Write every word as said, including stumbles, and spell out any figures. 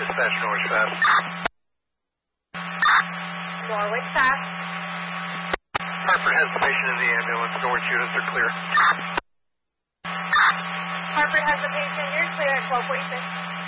Dispatch Norwich Fast. Norwich Fast. Hartford has the patient in the ambulance. Norwich units are clear. Hartford has the patient. You're clear at twelve forty-six.